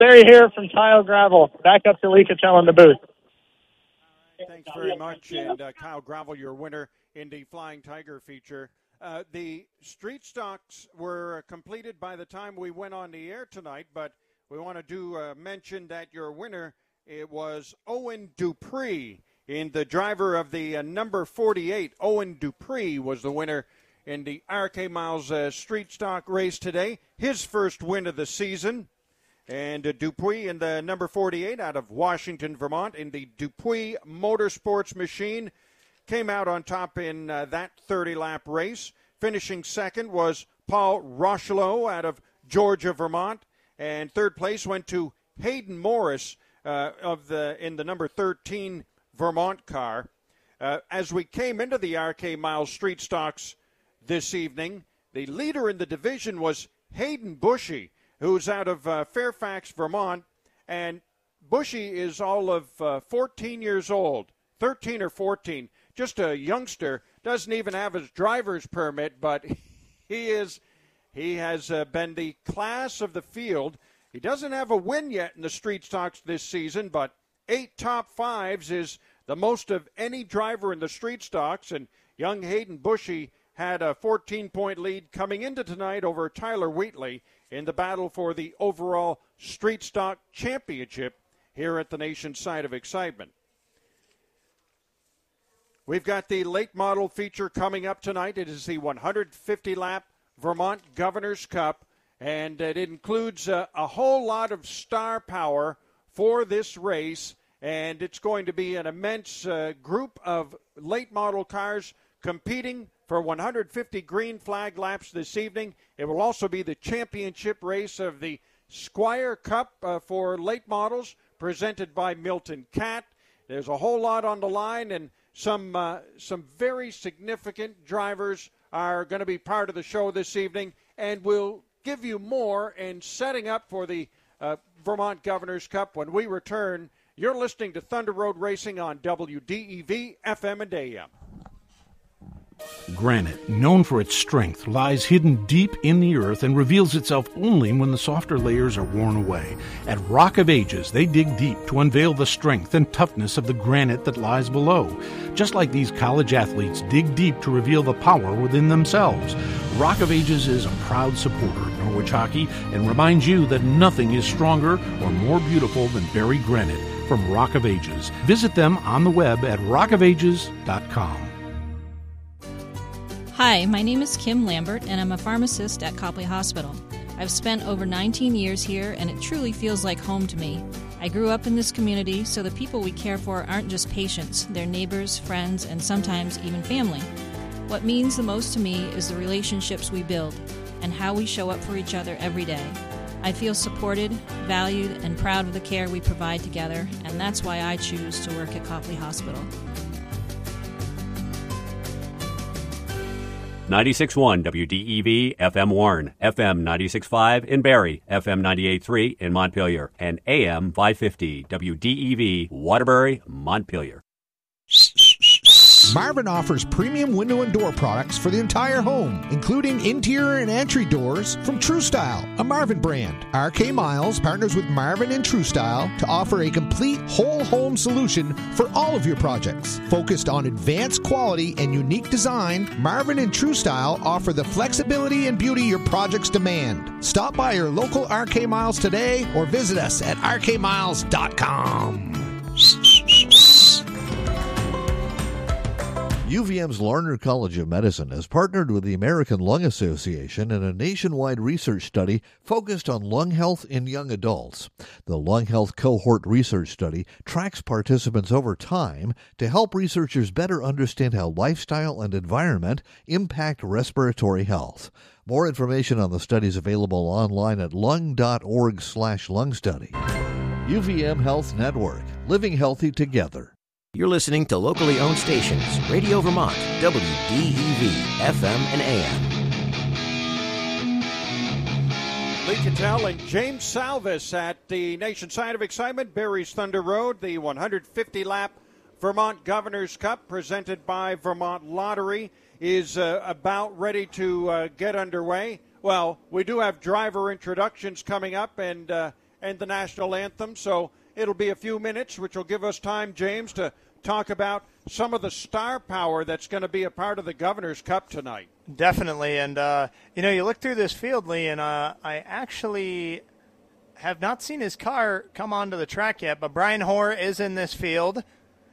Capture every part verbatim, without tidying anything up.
Barry here from Tile Gravel. Back up to Lee Cattell in the booth. Thanks very much. And uh, Kyle Gravel, your winner in the Flying Tiger feature. Uh, the street stocks were completed by the time we went on the air tonight, but we want to do uh, mention that your winner, it was Owen Dupree, in the driver of the uh, number forty-eight. Owen Dupree was the winner in the R K Miles uh, street stock race today. His first win of the season. And uh, Dupuis in the number forty-eight out of Washington, Vermont, in the Dupuis Motorsports machine, came out on top in uh, that thirty-lap race. Finishing second was Paul Rochelot out of Georgia, Vermont, and third place went to Hayden Morris uh, of the in the number thirteen Vermont car. Uh, as we came into the R K Miles street stocks this evening, the leader in the division was Hayden Bushy, who's out of uh, Fairfax, Vermont, and Bushy is all of uh, fourteen years old, thirteen or fourteen, just a youngster, doesn't even have his driver's permit, but he is, he has uh, been the class of the field. He doesn't have a win yet in the street stocks this season, but eight top fives is the most of any driver in the street stocks, and young Hayden Bushy had a fourteen-point lead coming into tonight over Tyler Wheatley in the battle for the overall street stock championship here at the Nation's Side of Excitement. We've got the late model feature coming up tonight. It is the one hundred fifty lap Vermont Governor's Cup, and it includes a, a whole lot of star power for this race, and it's going to be an immense uh, group of late model cars competing for one hundred fifty green flag laps this evening. It will also be the championship race of the Squire Cup uh, for late models, presented by Milton Catt. There's a whole lot on the line, and some uh, some very significant drivers are going to be part of the show this evening, and we'll give you more in setting up for the uh, Vermont Governor's Cup when we return. You're listening to Thunder Road Racing on W D E V, F M and A M. Granite, known for its strength, lies hidden deep in the earth and reveals itself only when the softer layers are worn away. At Rock of Ages, they dig deep to unveil the strength and toughness of the granite that lies below. Just like these college athletes dig deep to reveal the power within themselves, Rock of Ages is a proud supporter of Norwich hockey and reminds you that nothing is stronger or more beautiful than Barry Granite from Rock of Ages. Visit them on the web at rock of ages dot com. Hi, my name is Kim Lambert, and I'm a pharmacist at Copley Hospital. I've spent over nineteen years here, and it truly feels like home to me. I grew up in this community, so the people we care for aren't just patients, they're neighbors, friends, and sometimes even family. What means the most to me is the relationships we build and how we show up for each other every day. I feel supported, valued, and proud of the care we provide together, and that's why I choose to work at Copley Hospital. ninety-six point one W D E V F M Warren, F M ninety-six point five in Barrie, F M ninety-eight point three in Montpelier, and A M five fifty W D E V Waterbury, Montpelier. Marvin offers premium window and door products for the entire home, including interior and entry doors from True Style, a Marvin brand. R K Miles partners with Marvin and True Style to offer a complete whole home solution for all of your projects. Focused on advanced quality and unique design, Marvin and True Style offer the flexibility and beauty your projects demand. Stop by your local R K Miles today or visit us at r k miles dot com. U V M's Larner College of Medicine has partnered with the American Lung Association in a nationwide research study focused on lung health in young adults. The Lung Health Cohort Research Study tracks participants over time to help researchers better understand how lifestyle and environment impact respiratory health. More information on the study is available online at lung dot org slash lung study. U V M Health Network, living healthy together. You're listening to locally owned stations, Radio Vermont, W D E V, F M and A M. Lee Cattell and James Salvis at the Nation's Side of Excitement, Barrie's Thunder Road, the one hundred fifty lap Vermont Governor's Cup presented by Vermont Lottery is uh, about ready to uh, get underway. Well, we do have driver introductions coming up, and uh, and the national anthem. So it'll be a few minutes, which will give us time, James, to talk about some of the star power that's going to be a part of the Governor's Cup tonight. Definitely. And, uh, you know, you look through this field, Lee, and uh, I actually have not seen his car come onto the track yet, but Brian Hoare is in this field.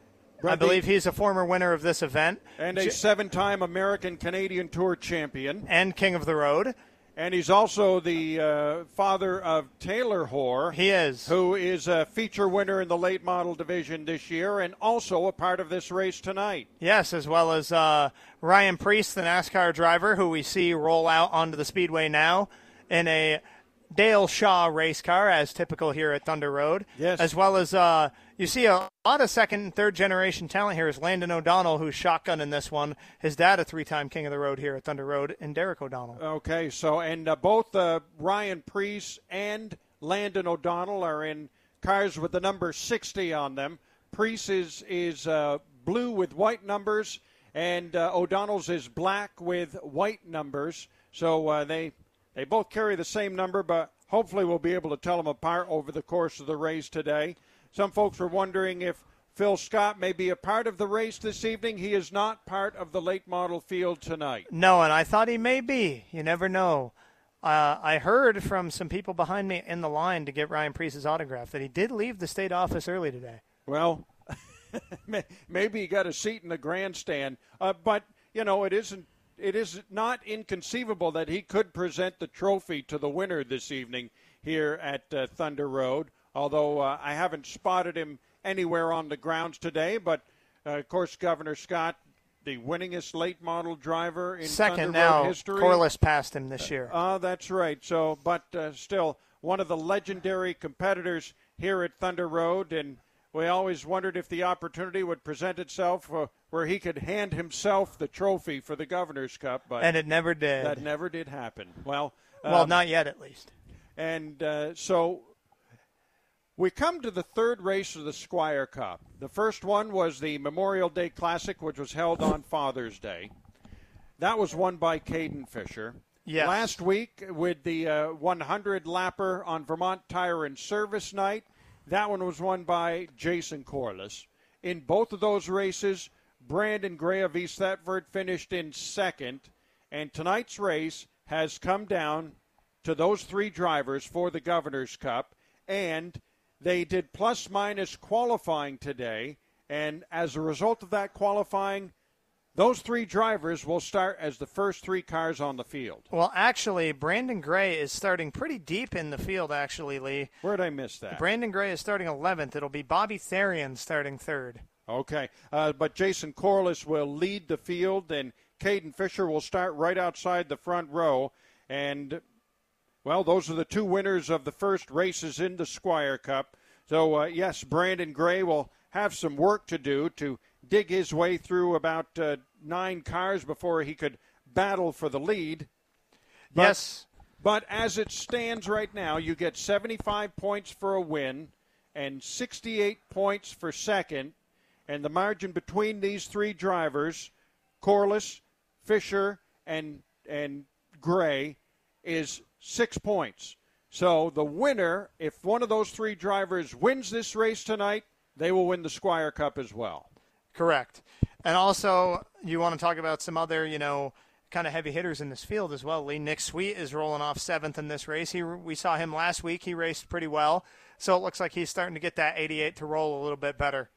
I believe he's a former winner of this event. And a seven-time American-Canadian Tour champion. And King of the Road. And he's also the uh, father of Taylor Hoare. He is. Who is a feature winner in the late model division this year and also a part of this race tonight. Yes, as well as uh, Ryan Preece, the NASCAR driver, who we see roll out onto the speedway now in a Dale Shaw race car, as typical here at Thunder Road. Yes. As well as uh, you see a lot of second and third generation talent here is Landon O'Donnell, who's shotgun in this one. His dad, a three-time King of the Road here at Thunder Road, and Derek O'Donnell. Okay, so and uh, both uh, Ryan Preece and Landon O'Donnell are in cars with the number sixty on them. Preece is, is uh, blue with white numbers, and uh, O'Donnell's is black with white numbers. So uh, they... They both carry the same number, but hopefully we'll be able to tell them apart over the course of the race today. Some folks were wondering if Phil Scott may be a part of the race this evening. He is not part of the late model field tonight. No, and I thought he may be. You never know. Uh, I heard from some people behind me in the line to get Ryan Preece's autograph that he did leave the state office early today. Well, maybe he got a seat in the grandstand. Uh, but, you know, it isn't. It is not inconceivable that he could present the trophy to the winner this evening here at uh, Thunder Road, although uh, I haven't spotted him anywhere on the grounds today. But, uh, of course, Governor Scott, the winningest late model driver in Second Thunder now, Road history. Corliss passed him this year. Oh, uh, that's right. So, but uh, still, one of the legendary competitors here at Thunder Road, and we always wondered if the opportunity would present itself uh, where he could hand himself the trophy for the Governor's Cup. But and it never did. That never did happen. Well, well, um, not yet at least. And uh, so we come to the third race of the Squire Cup. The first one was the Memorial Day Classic, which was held on Father's Day. That was won by Caden Fisher. Yes. Last week with the uh, one hundred lapper on Vermont Tire and Service Night, that one was won by Jason Corliss. In both of those races, Brandon Gray of East Thetford finished in second. And tonight's race has come down to those three drivers for the Governor's Cup. And they did plus-minus qualifying today. And as a result of that qualifying, those three drivers will start as the first three cars on the field. Well, actually, Brandon Gray is starting pretty deep in the field, actually, Lee. Where'd I miss that? Brandon Gray is starting eleventh. It'll be Bobby Therian starting third. Okay. Uh, but Jason Corliss will lead the field, and Caden Fisher will start right outside the front row. And, well, those are the two winners of the first races in the Squire Cup. So, uh, yes, Brandon Gray will have some work to do to dig his way through about uh, nine cars before he could battle for the lead. But, yes. But as it stands right now, you get seventy-five points for a win and sixty-eight points for second. And the margin between these three drivers, Corliss, Fisher, and and Gray, is six points. So the winner, if one of those three drivers wins this race tonight, they will win the Squire Cup as well. Correct. And also, you want to talk about some other, you know, kind of heavy hitters in this field as well. Lee, Nick Sweet is rolling off seventh in this race. He We saw him last week. He raced pretty well. So it looks like he's starting to get that eighty-eight to roll a little bit better.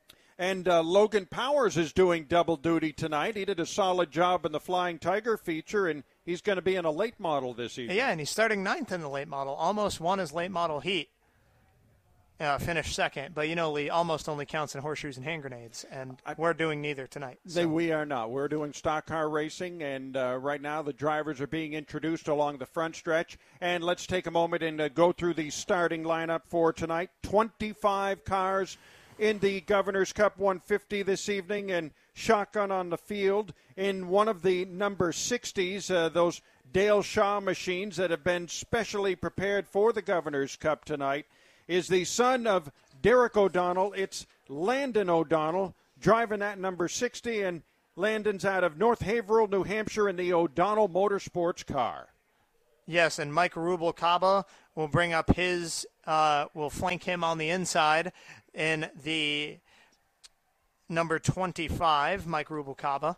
And uh, Logan Powers is doing double duty tonight. He did a solid job in the Flying Tiger feature, and he's going to be in a late model this evening. Yeah, and he's starting ninth in the late model. Almost won his late model heat. Uh, finished second, but you know, Lee, almost only counts in horseshoes and hand grenades, and we're doing neither tonight. So. They, we are not. We're doing stock car racing, and uh, right now the drivers are being introduced along the front stretch. And let's take a moment and uh, go through the starting lineup for tonight. twenty-five cars in the Governor's Cup one fifty this evening, and shotgun on the field in one of the number sixties, uh, those Dale Shaw machines that have been specially prepared for the Governor's Cup tonight, is the son of Derek O'Donnell. It's Landon O'Donnell driving that number sixty, and Landon's out of North Haverhill, New Hampshire, in the O'Donnell Motorsports car. Yes, and Mike Rubalcaba will bring up his, uh, will flank him on the inside in the number twenty-five, Mike Rubalcaba.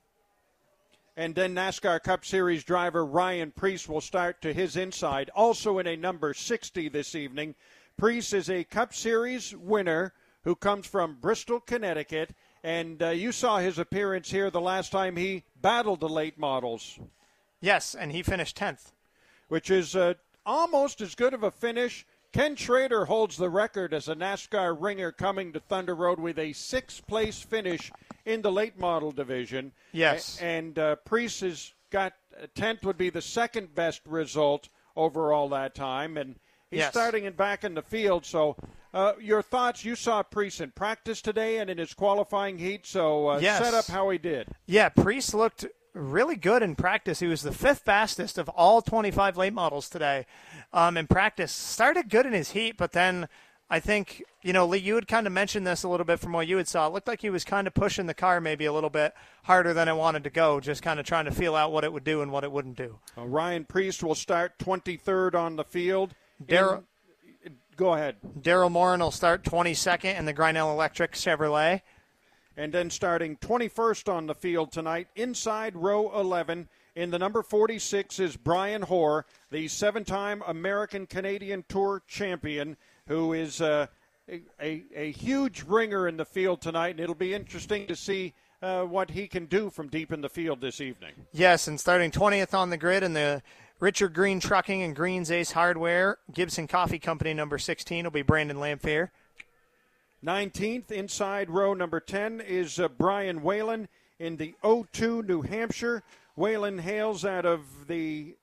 And then NASCAR Cup Series driver Ryan Preece will start to his inside, also in a number sixty this evening. Preece is a Cup Series winner who comes from Bristol, Connecticut, and uh, you saw his appearance here the last time he battled the late models. Yes, and he finished tenth. Which is uh, almost as good of a finish. Ken Schrader holds the record as a NASCAR ringer coming to Thunder Road with a sixth-place finish in the late model division. Yes. A- and uh, Preece has got uh, tenth would be the second-best result overall that time. And he's yes. starting and back in the field. So uh, your thoughts, you saw Preece in practice today and in his qualifying heat. So uh, yes. set up how he did. Yeah, Preece looked really good in practice. He was the fifth fastest of all twenty-five late models today um, in practice. Started good in his heat, but then I think, you know, Lee, you had kind of mentioned this a little bit from what you had saw. It looked like he was kind of pushing the car maybe a little bit harder than it wanted to go, just kind of trying to feel out what it would do and what it wouldn't do. Uh, Ryan Preece will start twenty-third on the field. Darryl, in, go ahead. Daryl Morin will start twenty-second in the Grynell Electric Chevrolet. And then starting twenty-first on the field tonight, inside row eleven, in the number forty-six is Brian Hoare, the seven-time American-Canadian Tour champion, who is uh, a, a, a huge ringer in the field tonight. And it'll be interesting to see uh, what he can do from deep in the field this evening. Yes, and starting twentieth on the grid in the Richard Green Trucking and Green's Ace Hardware, Gibson Coffee Company number sixteen will be Brandon Lamphere. nineteenth, inside row number ten, is uh, Brian Whalen in the oh two New Hampshire. Whalen hails out of the,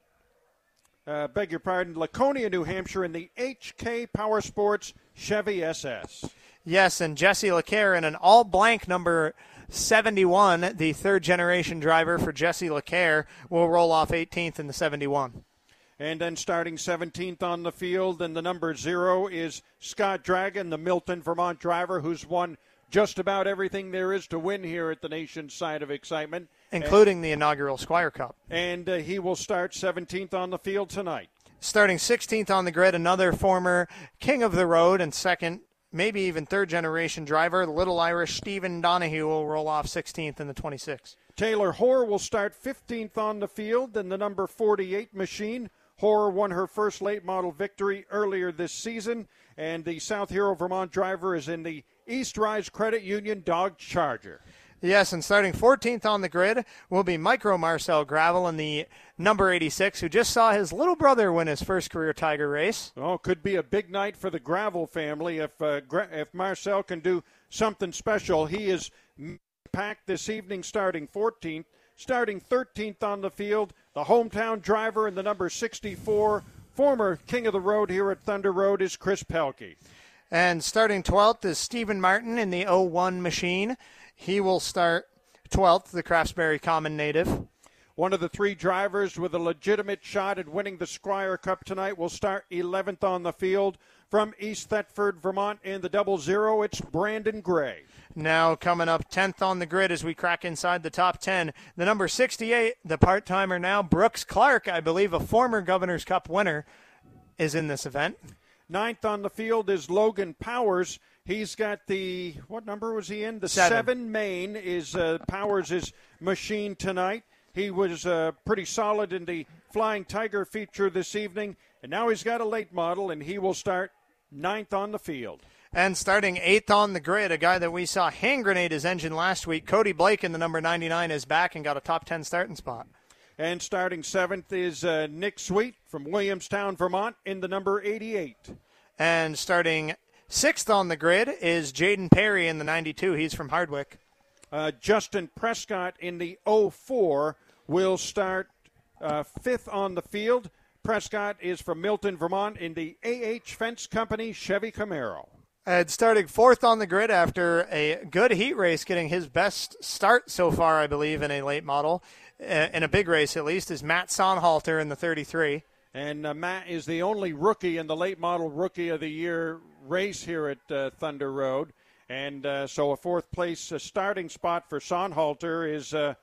uh, beg your pardon, Laconia, New Hampshire, in the H K Power Sports Chevy S S. Yes, and Jesse Leclerc in an all-blank number seventy-one, the third-generation driver for Jesse Leclerc, will roll off eighteenth in the seventy-one. And then starting seventeenth on the field, and the number zero is Scott Dragon, the Milton, Vermont driver, who's won just about everything there is to win here at the nation's side of excitement. Including and, the inaugural Squire Cup. And uh, he will start seventeenth on the field tonight. Starting sixteenth on the grid, another former king of the road and second, maybe even third-generation driver, the Little Irish Stephen Donahue will roll off sixteenth in the twenty-six. Taylor Hoare will start fifteenth on the field in the number forty-eight machine. Hoare won her first late model victory earlier this season, and the South Hero, Vermont driver is in the East Rise Credit Union Dodge Charger. Yes, and starting fourteenth on the grid will be Micro Marcel Gravel in the number eighty-six, who just saw his little brother win his first career Tiger race. Oh, could be a big night for the Gravel family if uh, Gra- if Marcel can do something special. He is packed this evening starting fourteenth. Starting thirteenth on the field, the hometown driver in the number sixty-four, former king of the road here at Thunder Road, is Chris Pelkey. And starting twelfth is Stephen Martin in the oh one machine. He will start twelfth, the Craftsbury Common native. One of the three drivers with a legitimate shot at winning the Squire Cup tonight will start eleventh on the field. From East Thetford, Vermont, in the double zero, it's Brandon Gray. Now coming up tenth on the grid as we crack inside the top ten. The number sixty-eight, the part-timer now, Brooks Clark, I believe a former Governor's Cup winner, is in this event. Ninth on the field is Logan Powers. He's got the, what number was he in? The seven, seven main is uh, Powers' machine tonight. He was uh, pretty solid in the Flying Tiger feature this evening, and now he's got a late model, and he will start ninth on the field. And starting eighth on the grid, a guy that we saw hand grenade his engine last week, Cody Blake in the number ninety-nine is back and got a top ten starting spot. And starting seventh is uh, Nick Sweet from Williamstown, Vermont, in the number eighty-eight. And starting sixth on the grid is Jaden Perry in the ninety-two. He's from Hardwick. Uh, Justin Prescott in the oh four will start uh, fifth on the field. Prescott is from Milton, Vermont, in the A H Fence Company Chevy Camaro. And starting fourth on the grid after a good heat race, getting his best start so far, I believe, in a late model, uh, in a big race at least, is Matt Sonhalter in the thirty-three. And uh, Matt is the only rookie in the late model Rookie of the Year race here at uh, Thunder Road. And uh, so a fourth place uh, starting spot for Sonhalter is uh,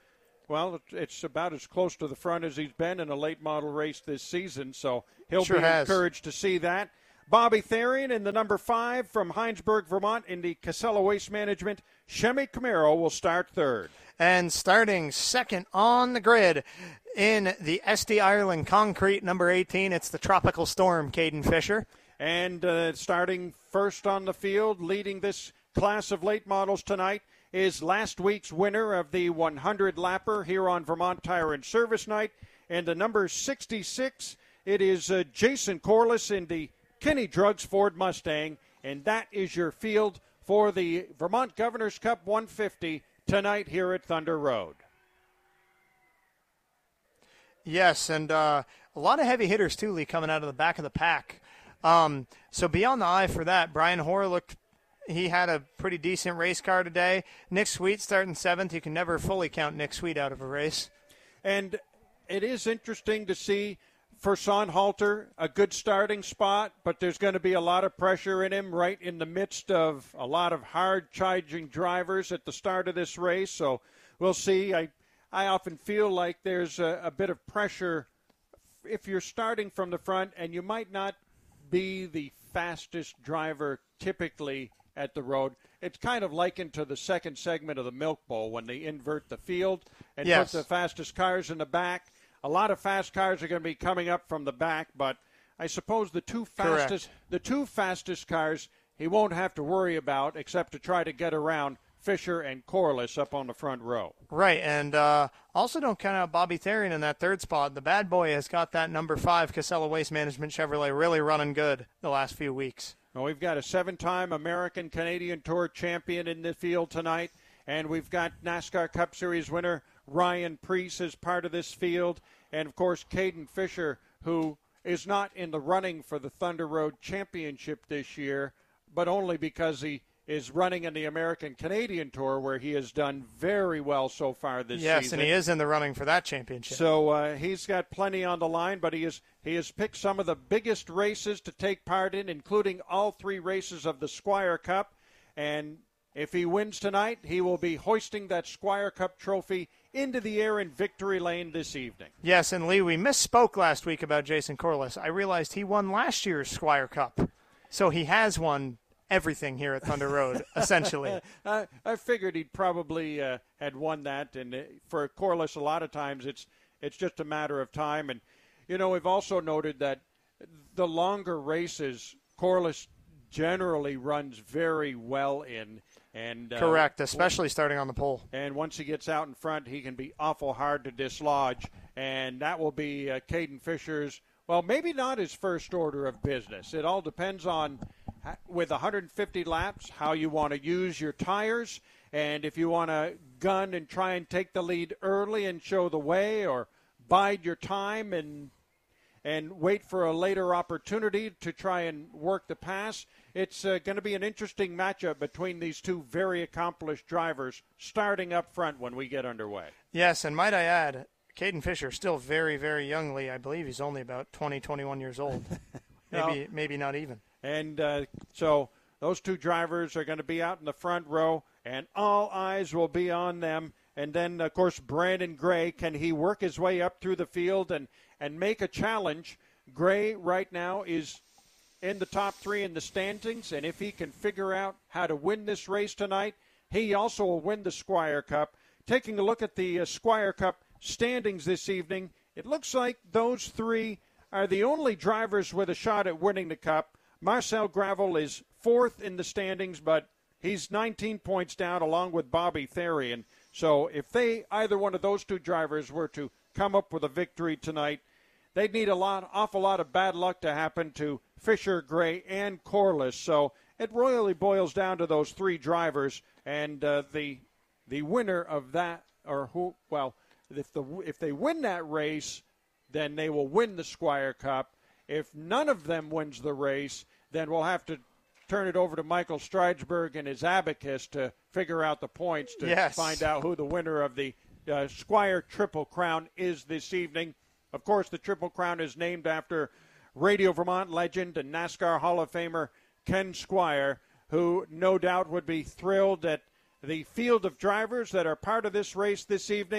Well, it's about as close to the front as he's been in a late model race this season, so he'll sure be has. encouraged to see that. Bobby Therian in the number five from Heinsberg, Vermont, in the Casella Waste Management. Shemi Camaro will start third. And starting second on the grid in the S D Ireland Concrete number eighteen, it's the Tropical Storm, Caden Fisher. And uh, starting first on the field, leading this class of late models tonight, is last week's winner of the one hundred lapper here on Vermont Tire and Service Night. And the number sixty-six, it is uh, Jason Corliss in the Kinney Drugs Ford Mustang. And that is your field for the Vermont Governor's Cup one fifty tonight here at Thunder Road. Yes, and uh, a lot of heavy hitters, too, Lee, coming out of the back of the pack. Um, so be on the eye for that. Brian Hoare looked He had a pretty decent race car today. Nick Sweet starting seventh. You can never fully count Nick Sweet out of a race. And it is interesting to see for Sonhalter a good starting spot, but there's going to be a lot of pressure in him right in the midst of a lot of hard-charging drivers at the start of this race. So we'll see. I I often feel like there's a, a bit of pressure if you're starting from the front, and you might not be the fastest driver typically at the road. It's kind of likened to the second segment of the Milk Bowl when they invert the field and yes. put the fastest cars in the back. A lot of fast cars are going to be coming up from the back, but I suppose the two fastest Correct. the two fastest cars he won't have to worry about except to try to get around Fisher and Corliss up on the front row. Right, and uh, also don't count out Bobby Therian in that third spot. The bad boy has got that number five Casella Waste Management Chevrolet really running good the last few weeks. Well, we've got a seven-time American Canadian Tour champion in the field tonight, and we've got NASCAR Cup Series winner Ryan Preece as part of this field, and, of course, Caden Fisher, who is not in the running for the Thunder Road Championship this year, but only because he is running in the American Canadian Tour, where he has done very well so far this yes, season. Yes, and he is in the running for that championship. So uh, he's got plenty on the line, but he, is, he has picked some of the biggest races to take part in, including all three races of the Squire Cup. And if he wins tonight, he will be hoisting that Squire Cup trophy into the air in victory lane this evening. Yes, and Lee, we misspoke last week about Jason Corliss. I realized he won last year's Squire Cup, so he has won everything here at Thunder Road, essentially. I, I figured he'd probably uh, had won that, and uh, for Corliss, a lot of times it's it's just a matter of time. And, you know, we've also noted that the longer races, Corliss generally runs very well in. And uh, Correct, especially starting on the pole. And once he gets out in front, he can be awful hard to dislodge, and that will be uh, Caden Fisher's, well, maybe not his first order of business. It all depends on, with one hundred fifty laps, how you want to use your tires, and if you want to gun and try and take the lead early and show the way, or bide your time and and wait for a later opportunity to try and work the pass. It's uh, going to be an interesting matchup between these two very accomplished drivers starting up front when we get underway. Yes, and might I add, Caden Fisher still very, very youngly. I believe he's only about twenty, twenty-one years old. maybe, no. maybe not even. And uh, so those two drivers are going to be out in the front row, and all eyes will be on them. And then, of course, Brandon Gray, can he work his way up through the field and, and make a challenge? Gray right now is in the top three in the standings, and if he can figure out how to win this race tonight, he also will win the Squire Cup. Taking a look at the uh, Squire Cup standings this evening, it looks like those three are the only drivers with a shot at winning the Cup. Marcel Gravel is fourth in the standings, but he's nineteen points down along with Bobby Therian. So if they, either one of those two drivers were to come up with a victory tonight, they'd need a lot, awful lot of bad luck to happen to Fisher, Gray, and Corliss. So it really boils down to those three drivers, and uh, the the winner of that, or who, well, if the if they win that race, then they will win the Squire Cup. If none of them wins the race, then we'll have to turn it over to Michael Stridesberg and his abacus to figure out the points to yes. find out who the winner of the uh, Squire Triple Crown is this evening. Of course, the Triple Crown is named after Radio Vermont legend and NASCAR Hall of Famer Ken Squire, who no doubt would be thrilled at the field of drivers that are part of this race this evening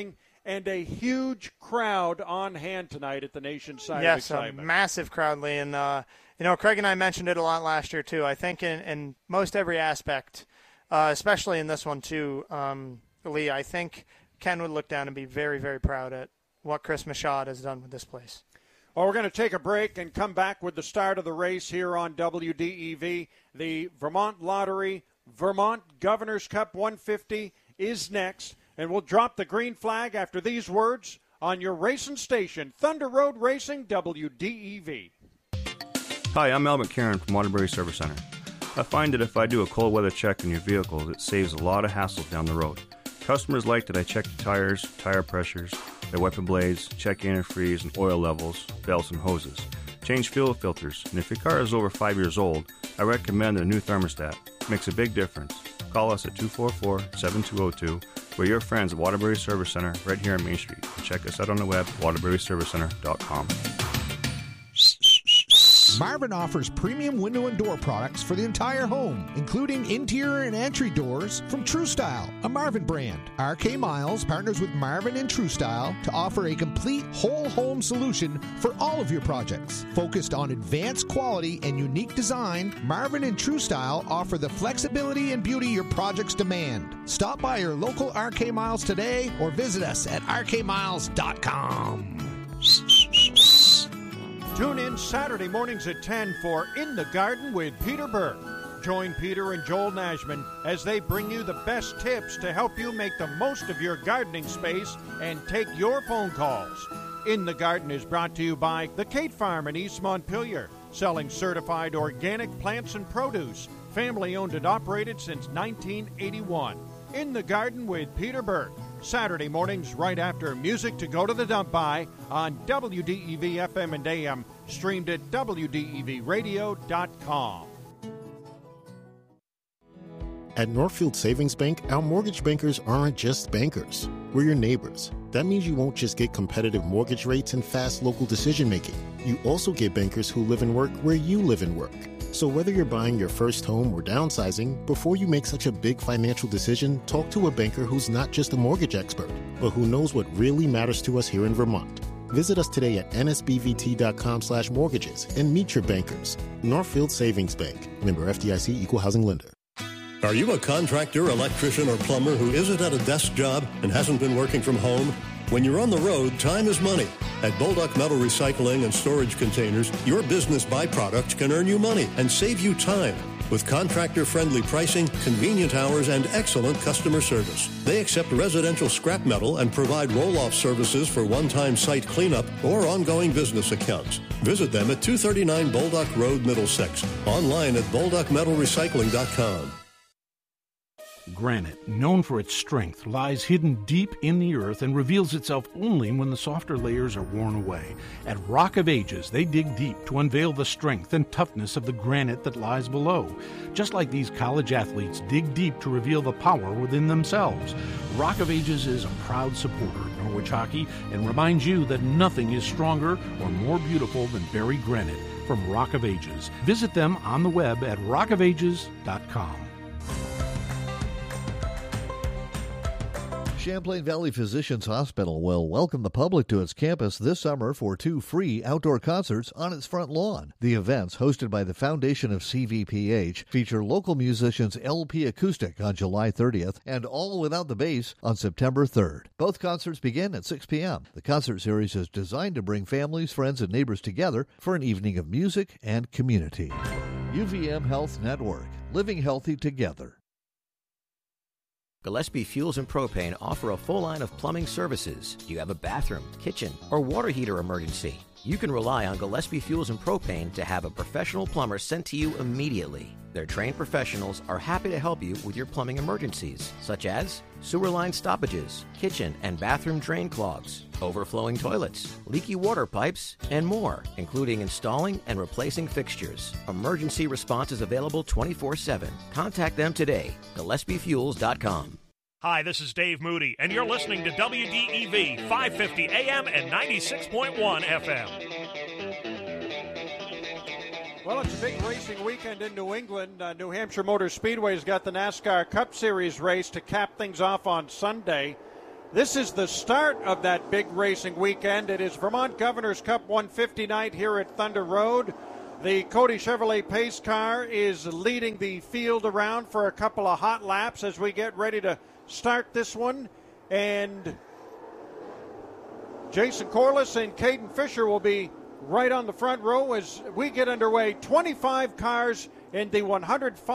and a huge crowd on hand tonight at the nation's side yes, of excitement. Yes, a massive crowd, Lee. And, uh, you know, Craig and I mentioned it a lot last year, too. I think in, in most every aspect, uh, especially in this one, too, um, Lee, I think Ken would look down and be very, very proud at what Chris Michaud has done with this place. Well, we're going to take a break and come back with the start of the race here on W D E V. The Vermont Lottery Vermont Governor's Cup one fifty is next, and we'll drop the green flag after these words on your racing station, Thunder Road Racing, W D E V. Hi, I'm Al McCarron from Waterbury Service Center. I find that if I do a cold weather check on your vehicle, it saves a lot of hassle down the road. Customers like that I check the tires, tire pressures, their wiper blades, check antifreeze and oil levels, belts and hoses, change fuel filters, and if your car is over five years old, I recommend a new thermostat. It makes a big difference. Call us at two four four, seven two zero two. We're your friends at Waterbury Service Center right here on Main Street. Check us out on the web, waterbury service center dot com. Marvin offers premium window and door products for the entire home, including interior and entry doors from True Style, a Marvin brand. R K Miles partners with Marvin and True Style to offer a complete whole home solution for all of your projects. Focused on advanced quality and unique design, Marvin and True Style offer the flexibility and beauty your projects demand. Stop by your local R K Miles today or visit us at r k miles dot com. Tune in Saturday mornings at ten for In the Garden with Peter Burke. Join Peter and Joel Nashman as they bring you the best tips to help you make the most of your gardening space and take your phone calls. In the Garden is brought to you by the Kate Farm in East Montpelier, selling certified organic plants and produce, family owned and operated since nineteen eighty-one. In the Garden with Peter Burke. Saturday mornings right after Music to Go to the Dump By on W D E V F M and A M, streamed at w d e v radio dot com. At Northfield Savings Bank, our mortgage bankers aren't just bankers. We're your neighbors. That means you won't just get competitive mortgage rates and fast local decision making. You also get bankers who live and work where you live and work. So whether you're buying your first home or downsizing, before you make such a big financial decision, talk to a banker who's not just a mortgage expert, but who knows what really matters to us here in Vermont. Visit us today at n s b v t dot com slash mortgages and meet your bankers. Northfield Savings Bank. Member F D I C, Equal Housing Lender. Are you a contractor, electrician, or plumber who isn't at a desk job and hasn't been working from home? When you're on the road, time is money. At Bolduc Metal Recycling and Storage Containers, your business byproducts can earn you money and save you time. With contractor-friendly pricing, convenient hours, and excellent customer service. They accept residential scrap metal and provide roll-off services for one-time site cleanup or ongoing business accounts. Visit them at two thirty-nine Bolduc Road, Middlesex. Online at bolduc metal recycling dot com. Granite, known for its strength, lies hidden deep in the earth and reveals itself only when the softer layers are worn away. At Rock of Ages, they dig deep to unveil the strength and toughness of the granite that lies below. Just like these college athletes dig deep to reveal the power within themselves, Rock of Ages is a proud supporter of Norwich hockey and reminds you that nothing is stronger or more beautiful than Barrie granite from Rock of Ages. Visit them on the web at rock of ages dot com. Champlain Valley Physicians Hospital will welcome the public to its campus this summer for two free outdoor concerts on its front lawn. The events, hosted by the Foundation of C V P H, feature local musicians L P Acoustic on July thirtieth and All Without the Bass on September third. Both concerts begin at six p.m. The concert series is designed to bring families, friends, and neighbors together for an evening of music and community. U V M Health Network, living healthy together. Gillespie Fuels and Propane offer a full line of plumbing services. Do you have a bathroom, kitchen, or water heater emergency? You can rely on Gillespie Fuels and Propane to have a professional plumber sent to you immediately. Their trained professionals are happy to help you with your plumbing emergencies, such as sewer line stoppages, kitchen and bathroom drain clogs, overflowing toilets, leaky water pipes, and more, including installing and replacing fixtures. Emergency response is available twenty-four seven. Contact them today, gillespie fuels dot com. Hi, this is Dave Moody, and you're listening to W D E V five fifty A M and ninety-six point one F M. Well, it's a big racing weekend in New England. Uh, New Hampshire Motor Speedway's got the NASCAR Cup Series race to cap things off on Sunday. This is the start of that big racing weekend. It is Vermont Governor's Cup one fifty night here at Thunder Road. The Cody Chevrolet pace car is leading the field around for a couple of hot laps as we get ready to start this one. And Jason Corliss and Caden Fisher will be right on the front row as we get underway. twenty-five cars in the one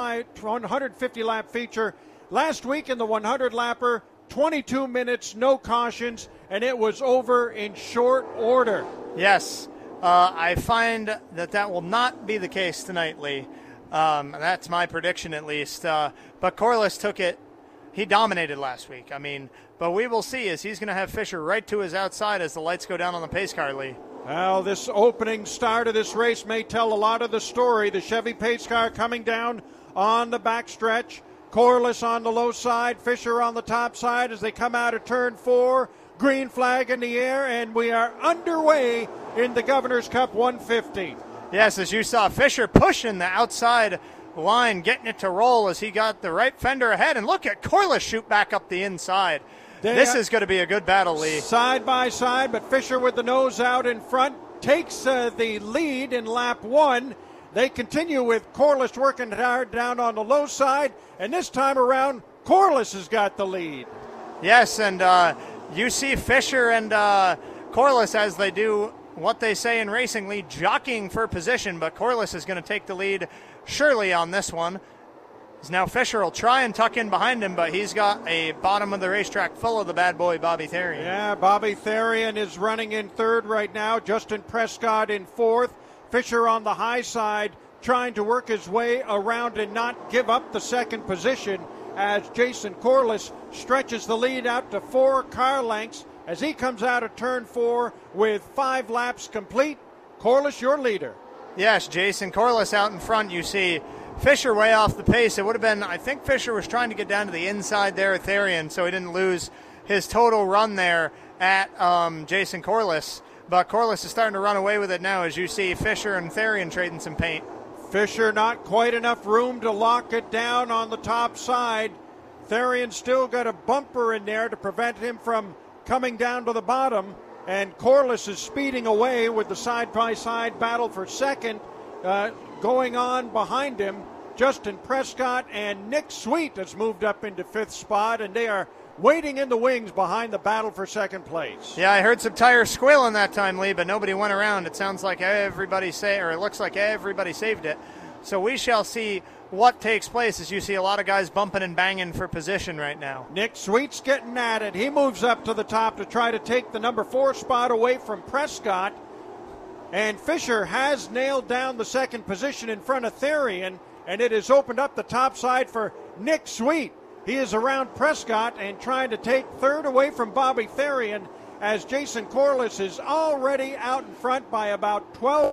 fifty lap feature. Last week in the one hundred lapper, twenty-two minutes, no cautions, and it was over in short order. Yes, uh, I find that that will not be the case tonight, Lee. Um, that's my prediction at least. Uh, but Corliss took it. He dominated last week. I mean, but we will see as he's going to have Fisher right to his outside as the lights go down on the pace car, Lee. Well, this opening start of this race may tell a lot of the story. The Chevy pace car coming down on the backstretch. Corliss on the low side, Fisher on the top side as they come out of turn four. Green flag in the air, and we are underway in the Governor's Cup one fifty. Yes, as you saw, Fisher pushing the outside line, getting it to roll as he got the right fender ahead. And look at Corliss shoot back up the inside. They this is going to be a good battle, Lee. Side by side, but Fisher with the nose out in front takes uh, the lead in lap one. They continue with Corliss working hard down on the low side, and this time around, Corliss has got the lead. Yes, and uh, you see Fisher and uh, Corliss as they do what they say in racing, Lee, jockeying for position, but Corliss is going to take the lead surely on this one. Now Fisher will try and tuck in behind him, but he's got a bottom of the racetrack full of the bad boy Bobby Therian. Yeah, Bobby Therian is running in third right now. Justin Prescott in fourth. Fisher on the high side trying to work his way around and not give up the second position as Jason Corliss stretches the lead out to four car lengths as he comes out of turn four with five laps complete. Corliss, your leader. Yes, Jason Corliss out in front. You see Fisher way off the pace. It would have been, I think Fisher was trying to get down to the inside there at Therian, so he didn't lose his total run there at um, Jason Corliss. But Corliss is starting to run away with it now as you see Fisher and Therian trading some paint. Fisher not quite enough room to lock it down on the top side. Therian still got a bumper in there to prevent him from coming down to the bottom. And Corliss is speeding away with the side-by-side battle for second uh, going on behind him. Justin Prescott and Nick Sweet has moved up into fifth spot, and they are waiting in the wings behind the battle for second place. Yeah, I heard some tires squealing that time, Lee, but nobody went around. It sounds like everybody say, or it looks like everybody saved it. So we shall see what takes place as you see a lot of guys bumping and banging for position right now. Nick Sweet's getting at it. He moves up to the top to try to take the number four spot away from Prescott. And Fisher has nailed down the second position in front of Therian, and it has opened up the top side for Nick Sweet. He is around Prescott and trying to take third away from Bobby Therian as Jason Corliss is already out in front by about twelve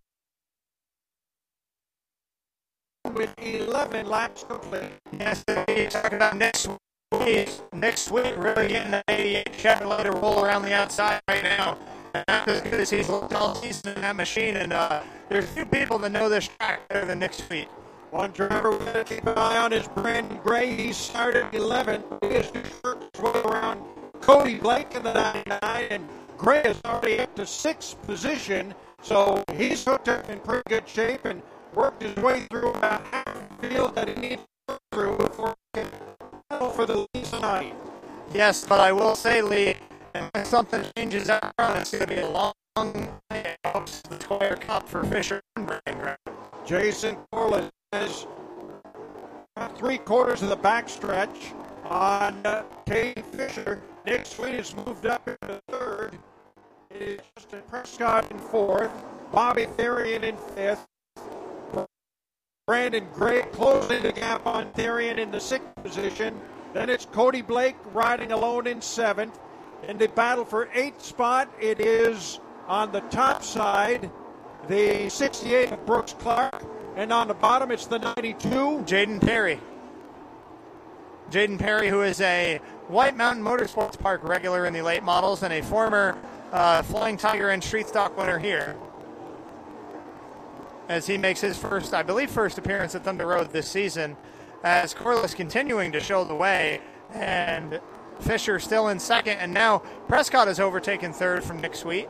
with eleven laps complete. Yes, you talk about Nick Sweet. Nick Sweet really getting the eighty-eight Chevrolet to roll around the outside right now. Not as good as he's looked all season in that machine, and uh, there's few people that know this track better than Nick Sweet. One driver we're going to keep an eye on is Brandon Gray. He started eleventh. He has two shirts around Cody Blake in the ninety-nine, and Gray is already up to sixth position, so he's hooked up in pretty good shape and worked his way through about half the field that he needs to go through before he can battle for the lead tonight. Yes, but I will say, Lee, if something changes out front, it's going to be a long day out to the Squire Cup for Fisher and Brandon Gray. Jason Corliss has three quarters of the backstretch on uh, Cade Fisher. Nick Sweet has moved up into third. It is Justin Prescott in fourth. Bobby Therian in fifth. Brandon Gray closing the gap on Therian in the sixth position. Then it's Cody Blake riding alone in seventh. In the battle for eighth spot, it is on the top side, the sixty-eight of Brooks Clark. And on the bottom, it's the ninety-two. Jaden Perry. Jaden Perry, who is a White Mountain Motorsports Park regular in the late models and a former uh, Flying Tiger and Street Stock winner here. As he makes his first, I believe, first appearance at Thunder Road this season, as Corliss continuing to show the way. And Fisher still in second, and now Prescott has overtaken third from Nick Sweet.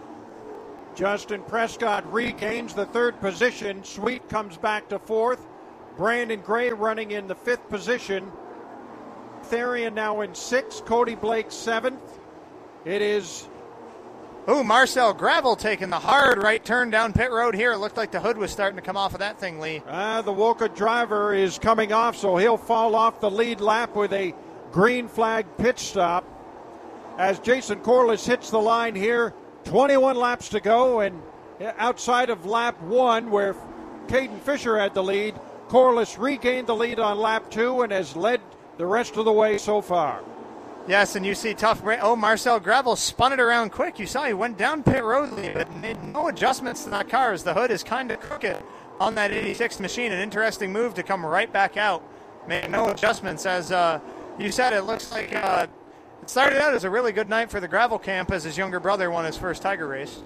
Justin Prescott regains the third position. Sweet comes back to fourth. Brandon Gray running in the fifth position. Therian now in sixth. Cody Blake seventh. It is... Ooh, Marcel Gravel taking the hard right turn down pit road here. It looked like the hood was starting to come off of that thing, Lee. Uh, the Woka driver is coming off, so he'll fall off the lead lap with a green flag pit stop. As Jason Corliss hits the line here, twenty-one laps to go, and outside of lap one, where Caden Fisher had the lead, Corliss regained the lead on lap two and has led the rest of the way so far. Yes, and you see tough break. Oh, Marcel Gravel spun it around quick. You saw he went down pit road, but made no adjustments to that car as the hood is kind of crooked on that eighty-six machine. An interesting move to come right back out. Made no adjustments. As uh, you said, it looks like uh, it started out as a really good night for the Gravel camp as his younger brother won his first Tiger race.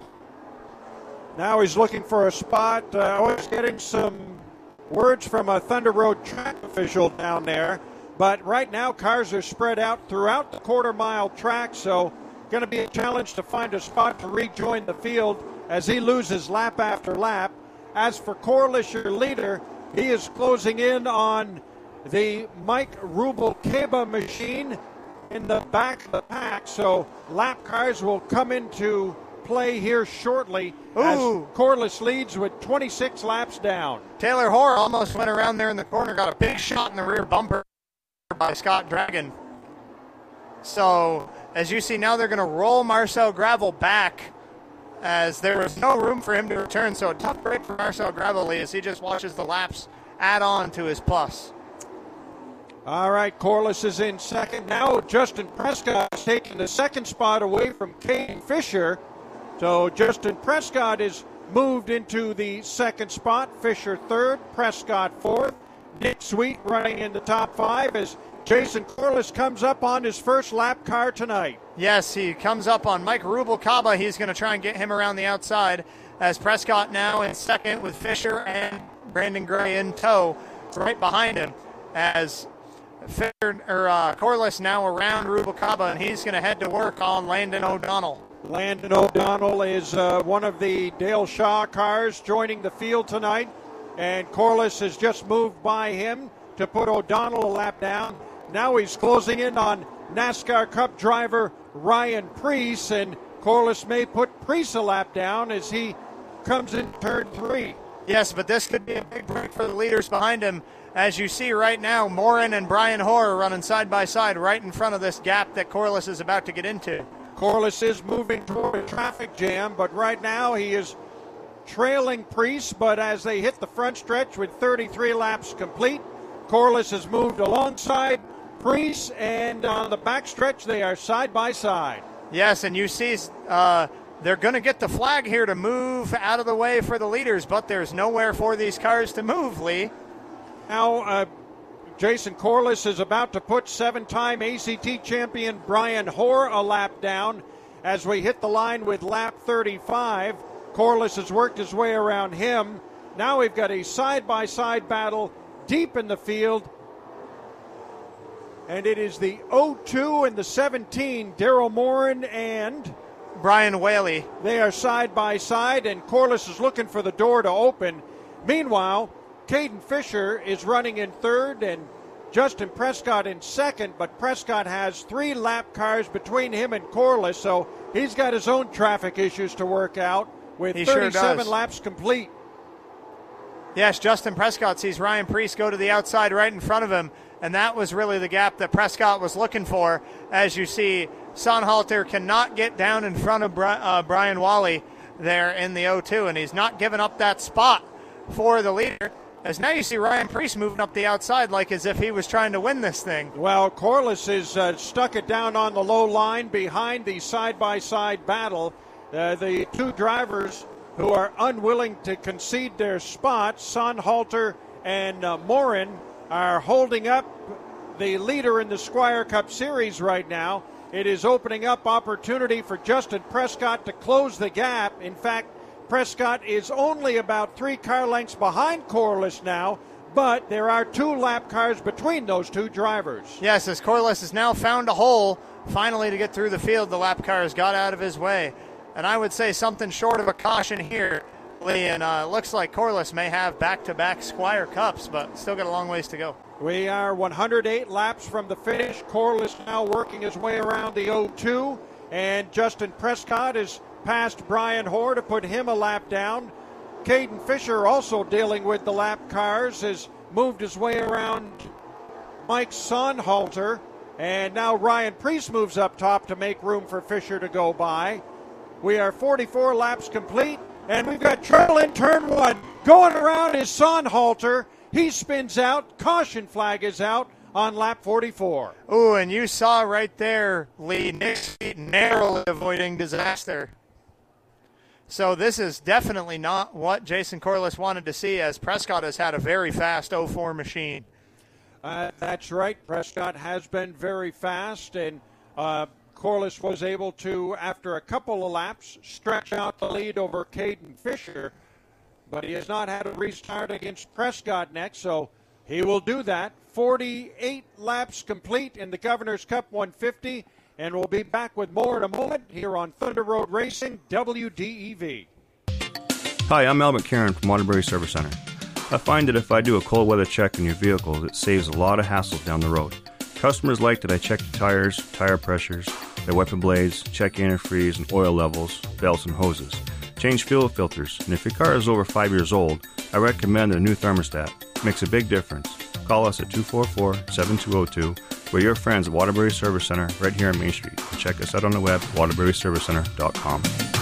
Now he's looking for a spot. Uh, I was getting some words from a Thunder Road track official down there. But right now, cars are spread out throughout the quarter-mile track, so going to be a challenge to find a spot to rejoin the field as he loses lap after lap. As for Corliss, your leader, he is closing in on the Mike Rubalcaba machine in the back of the pack, so lap cars will come into play here shortly. Ooh. As Corliss leads with twenty-six laps down. Taylor Hoare almost went around there in the corner, got a big shot in the rear bumper by Scott Dragon. So, as you see now, they're going to roll Marcel Gravel back as there was no room for him to return. So a tough break for Marcel Gravel as he just watches the laps add on to his plus. All right, Corliss is in second. Now Justin Prescott is taking the second spot away from Caden Fisher. So Justin Prescott is moved into the second spot. Fisher third, Prescott fourth. Nick Sweet running in the top five as Jason Corliss comes up on his first lap car tonight. Yes, he comes up on Mike Rubalcaba. He's going to try and get him around the outside as Prescott now in second with Fisher and Brandon Gray in tow right behind him as Fisher, or, uh, Corliss now around Rubalcaba, and he's going to head to work on Landon O'Donnell. Landon O'Donnell is uh, one of the Dale Shaw cars joining the field tonight. And Corliss has just moved by him to put O'Donnell a lap down. Now he's closing in on NASCAR Cup driver Ryan Preece, and Corliss may put Preece a lap down as he comes in turn three. Yes, but this could be a big break for the leaders behind him. As you see right now, Morin and Brian Hoare are running side by side right in front of this gap that Corliss is about to get into. Corliss is moving toward a traffic jam, but right now he is trailing Preece, but as they hit the front stretch with thirty-three laps complete, Corliss has moved alongside Preece, and on the back stretch they are side by side. Yes, and you see uh, they're going to get the flag here to move out of the way for the leaders, but there's nowhere for these cars to move, Lee. Now, uh, Jason Corliss is about to put seven-time A C T champion Brian Hoare a lap down as we hit the line with lap thirty-five. Corliss has worked his way around him. Now we've got a side-by-side battle deep in the field. And it is the oh two and the seventeen, Daryl Morin and Brian Whaley. They are side by side, and Corliss is looking for the door to open. Meanwhile, Caden Fisher is running in third and Justin Prescott in second, but Prescott has three lap cars between him and Corliss, so he's got his own traffic issues to work out with he thirty-seven sure laps complete. Yes, Justin Prescott sees Ryan Preece go to the outside right in front of him, and that was really the gap that Prescott was looking for. As you see, Sonhalter cannot get down in front of Bri- uh, Brian Wally there in the oh two, and he's not giving up that spot for the leader. As now you see Ryan Preece moving up the outside like as if he was trying to win this thing. Well, Corliss has uh, stuck it down on the low line behind the side-by-side battle. Uh, the two drivers who are unwilling to concede their spots, Sonhalter and uh, Morin, are holding up the leader in the Squire Cup Series right now. It is opening up opportunity for Justin Prescott to close the gap. In fact, Prescott is only about three car lengths behind Corliss now, but there are two lap cars between those two drivers. Yes, as Corliss has now found a hole, finally to get through the field, the lap cars got out of his way. And I would say something short of a caution here, Lee, and uh, looks like Corliss may have back-to-back Squire Cups, but still got a long ways to go. We are one hundred eight laps from the finish. Corliss now working his way around the O two, and Justin Prescott has passed Brian Hoare to put him a lap down. Caden Fisher, also dealing with the lap cars, has moved his way around Mike Sonhalter, and now Ryan Priest moves up top to make room for Fisher to go by. We are forty-four laps complete, and we've got trouble in turn one. Going around is Sonhalter. He spins out. Caution flag is out on lap forty-four. Ooh, and you saw right there, Lee, Nick Sweet narrowly avoiding disaster. So this is definitely not what Jason Corliss wanted to see, as Prescott has had a very fast oh four machine. Uh, that's right. Prescott has been very fast, and uh, Corliss was able to, after a couple of laps, stretch out the lead over Caden Fisher. But he has not had a restart against Prescott next, so he will do that. forty-eight laps complete in the Governor's Cup one fifty, and we'll be back with more in a moment here on Thunder Road Racing, W D E V. Hi, I'm Al McCarron from Waterbury Service Center. I find that if I do a cold weather check on your vehicle, it saves a lot of hassles down the road. Customers like that I check the tires, tire pressures, their weapon blades, check antifreeze and oil levels, belts and hoses. Change fuel filters, and if your car is over five years old, I recommend a new thermostat. It makes a big difference. Call us at two four four, seven two zero two. We're your friends at Waterbury Service Center right here on Main Street. Check us out on the web, waterbury service center dot com.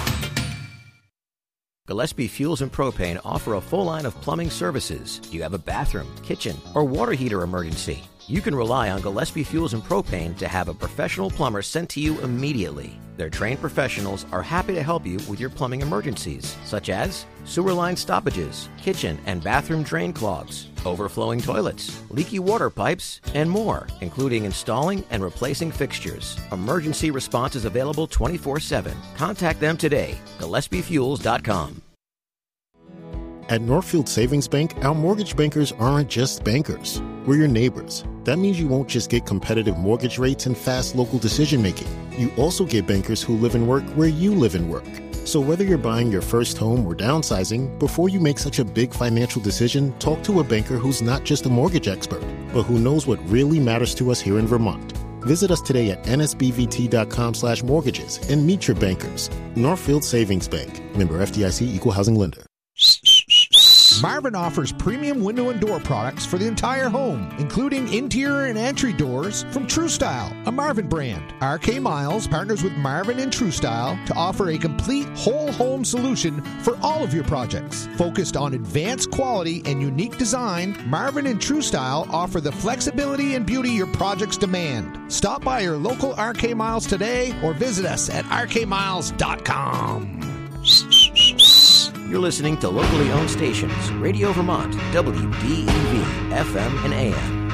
Gillespie Fuels and Propane offer a full line of plumbing services. Do you have a bathroom, kitchen, or water heater emergency? You can rely on Gillespie Fuels and Propane to have a professional plumber sent to you immediately. Their trained professionals are happy to help you with your plumbing emergencies, such as sewer line stoppages, kitchen and bathroom drain clogs, overflowing toilets, leaky water pipes, and more, including installing and replacing fixtures. Emergency response is available twenty-four seven. Contact them today, gillespie fuels dot com. At Northfield Savings Bank, our mortgage bankers aren't just bankers. We're your neighbors. That means you won't just get competitive mortgage rates and fast local decision making. You also get bankers who live and work where you live and work. So whether you're buying your first home or downsizing, before you make such a big financial decision, talk to a banker who's not just a mortgage expert, but who knows what really matters to us here in Vermont. Visit us today at n s b v t dot com slash mortgages and meet your bankers. Northfield Savings Bank. Member F D I C Equal Housing Lender. Marvin offers premium window and door products for the entire home, including interior and entry doors from True Style, a Marvin brand. R K Miles partners with Marvin and True Style to offer a complete whole home solution for all of your projects. Focused on advanced quality and unique design, Marvin and True Style offer the flexibility and beauty your projects demand. Stop by your local R K Miles today or visit us at r k miles dot com. You're listening to locally owned stations, Radio Vermont, W D E V, F M and A M.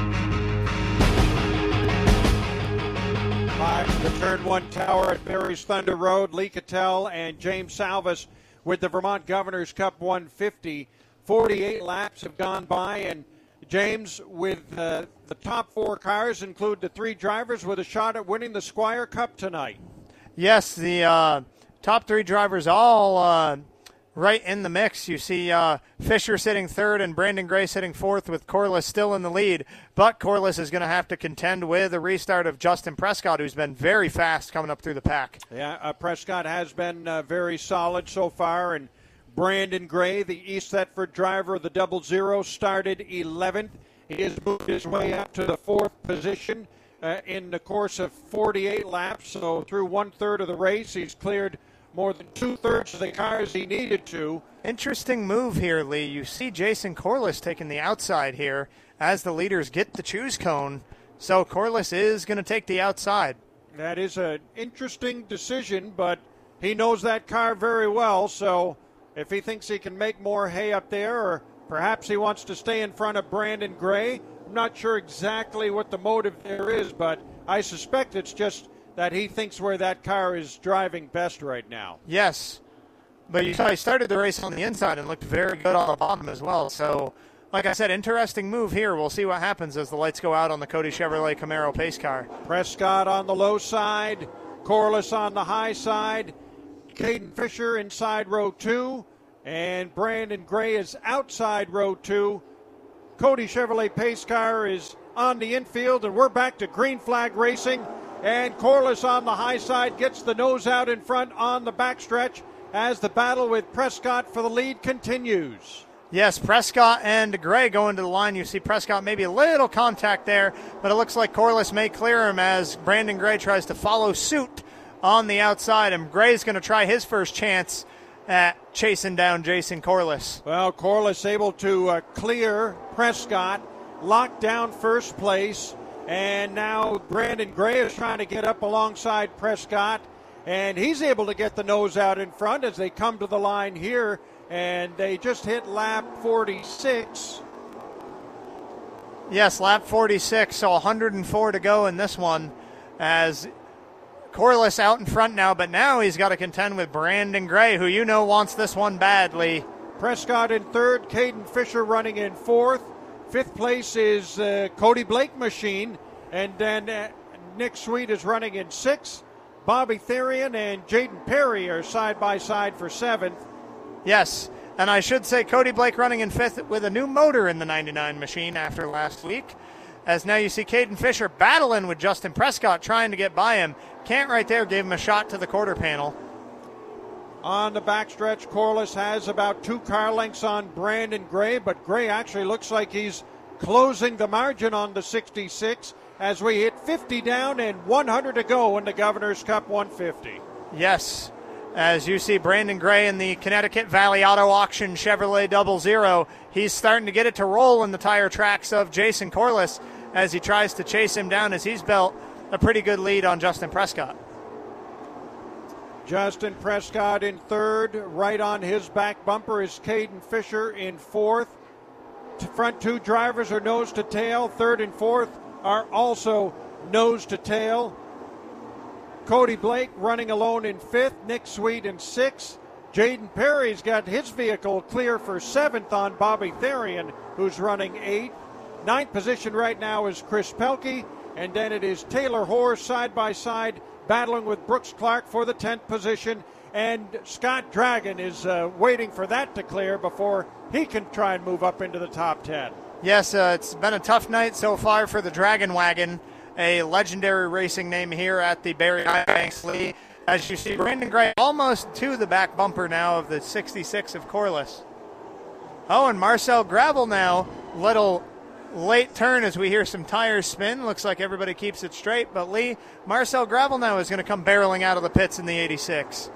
Live the Turn one Tower at Barry's Thunder Road, Lee Cattell and James Salvis with the Vermont Governor's Cup one fifty. forty-eight laps have gone by, and James, with uh, the top four cars, include the three drivers with a shot at winning the Squire Cup tonight. Yes, the uh, top three drivers all uh, right in the mix. You see uh, Fisher sitting third and Brandon Gray sitting fourth, with Corliss still in the lead. But Corliss is going to have to contend with a restart of Justin Prescott, who's been very fast coming up through the pack. Yeah, uh, Prescott has been uh, very solid so far, and Brandon Gray, the East Thetford driver of the Double Zero, started eleventh. He has moved his way up to the fourth position uh, in the course of forty-eight laps. So through one-third of the race, he's cleared more than two-thirds of the cars he needed to. Interesting move here, Lee. You see Jason Corliss taking the outside here as the leaders get the choose cone. So Corliss is going to take the outside. That is an interesting decision, but he knows that car very well. So if he thinks he can make more hay up there, or perhaps he wants to stay in front of Brandon Gray, I'm not sure exactly what the motive there is, but I suspect it's just that he thinks where that car is driving best right now. Yes, but you saw he started the race on the inside and looked very good on the bottom as well. So like I said, interesting move here. We'll see what happens as the lights go out on the Cody Chevrolet Camaro pace car. Prescott on the low side, Corliss on the high side, Caden Fisher inside row two, and Brandon Gray is outside row two. Cody Chevrolet pace car is on the infield, and we're back to green flag racing. And Corliss on the high side gets the nose out in front on the backstretch as the battle with Prescott for the lead continues. Yes, Prescott and Gray go into the line. You see Prescott maybe a little contact there, but it looks like Corliss may clear him as Brandon Gray tries to follow suit on the outside, and Gray's going to try his first chance at chasing down Jason Corliss. Well, Corliss able to uh, clear Prescott, lock down first place, and now Brandon Gray is trying to get up alongside Prescott, and he's able to get the nose out in front as they come to the line here, and they just hit lap forty-six. Yes, lap forty-six, so one hundred four to go in this one as Corliss out in front now, but now he's got to contend with Brandon Gray, who you know wants this one badly. Prescott in third, Caden Fisher running in fourth. Fifth place is uh, Cody Blake Machine, and then uh, Nick Sweet is running in sixth. Bobby Therian and Jaden Perry are side by side for seventh. Yes, and I should say Cody Blake running in fifth with a new motor in the ninety-nine machine after last week. As now you see Caden Fisher battling with Justin Prescott, trying to get by him. Can't right there, gave him a shot to the quarter panel. On the backstretch, Corliss has about two car lengths on Brandon Gray, but Gray actually looks like he's closing the margin on the sixty-six as we hit fifty down and one hundred to go in the Governor's Cup one fifty. Yes, as you see Brandon Gray in the Connecticut Valley Auto Auction Chevrolet Double Zero, he's starting to get it to roll in the tire tracks of Jason Corliss as he tries to chase him down as he's built a pretty good lead on Justin Prescott. Justin Prescott in third. Right on his back bumper is Caden Fisher in fourth. Front two drivers are nose to tail. Third and fourth are also nose to tail. Cody Blake running alone in fifth. Nick Sweet in sixth. Jaden Perry's got his vehicle clear for seventh on Bobby Therian, who's running eighth. Ninth position right now is Chris Pelkey. And then it is Taylor Hoare side by side battling with Brooks Clark for the tenth position. And Scott Dragon is uh, waiting for that to clear before he can try and move up into the top ten. Yes, uh, it's been a tough night so far for the Dragon Wagon, a legendary racing name here at the Barry Banks Lee. As you see, Brandon Gray almost to the back bumper now of the sixty-six of Corliss. Oh, and Marcel Gravel now, little late turn as we hear some tires spin. Looks like everybody keeps it straight, but Lee, Marcel Gravel now is going to come barreling out of the pits in the eighty-six.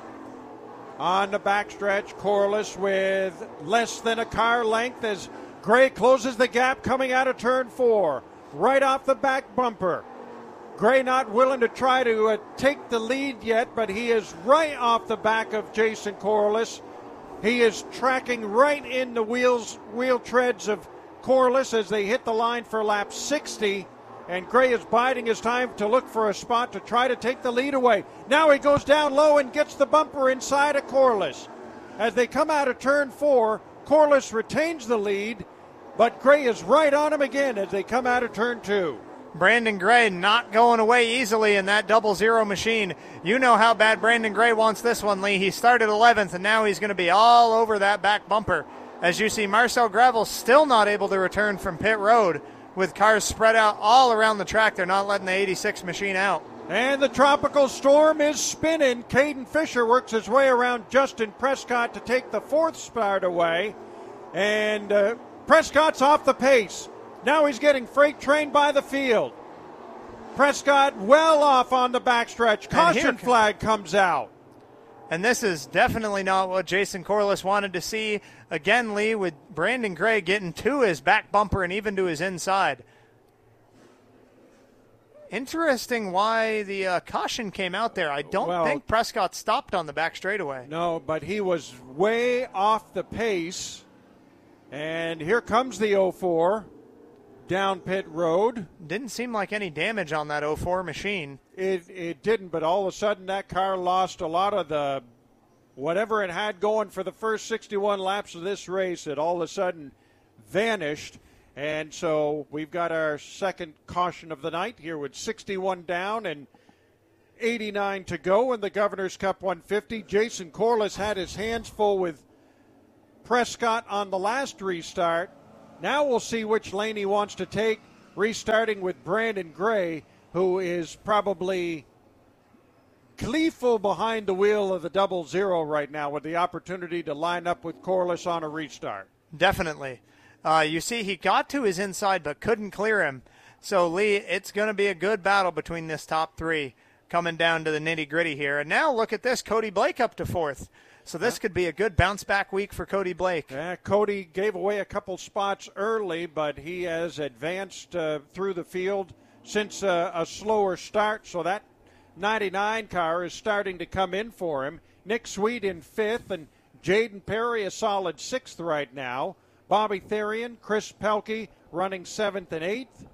On the backstretch, Corliss with less than a car length as Gray closes the gap coming out of turn four. Right off the back bumper. Gray not willing to try to uh, take the lead yet, but he is right off the back of Jason Corliss. He is tracking right in the wheels, wheel treads of Corliss as they hit the line for lap sixty, and Gray is biding his time to look for a spot to try to take the lead away. Now he goes down low and gets the bumper inside of Corliss. As they come out of turn four, Corliss retains the lead, but Gray is right on him again as they come out of turn two. Brandon Gray not going away easily in that double zero machine. You know how bad Brandon Gray wants this one, Lee. He started eleventh, and now he's going to be all over that back bumper. As you see, Marcel Gravel still not able to return from pit road with cars spread out all around the track. They're not letting the eighty-six machine out. And the tropical storm is spinning. Caden Fisher works his way around Justin Prescott to take the fourth spot away. And uh, Prescott's off the pace. Now he's getting freight trained by the field. Prescott well off on the backstretch. Caution flag comes out. And this is definitely not what Jason Corliss wanted to see. Again, Lee, with Brandon Gray getting to his back bumper and even to his inside. Interesting why the uh, caution came out there. I don't well, think Prescott stopped on the back straightaway. No, but he was way off the pace. And here comes the oh four down pit road. Didn't seem like any damage on that oh four machine. It it didn't, but all of a sudden that car lost a lot of the whatever it had going for the first sixty-one laps of this race. It all of a sudden vanished. And so we've got our second caution of the night here with sixty-one down and eighty-nine to go in the Governor's Cup one fifty. Jason Corliss had his hands full with Prescott on the last restart. Now we'll see which lane he wants to take, restarting with Brandon Gray, who is probably gleeful behind the wheel of the double zero right now with the opportunity to line up with Corliss on a restart. Definitely. Uh, you see he got to his inside but couldn't clear him. So, Lee, it's going to be a good battle between this top three coming down to the nitty-gritty here. And now look at this, Cody Blake up to fourth. So this could be a good bounce-back week for Cody Blake. Yeah, Cody gave away a couple spots early, but he has advanced uh, through the field since uh, a slower start. So that ninety-nine car is starting to come in for him. Nick Sweet in fifth, and Jaden Perry a solid sixth right now. Bobby Therian, Chris Pelkey running seventh and eighth.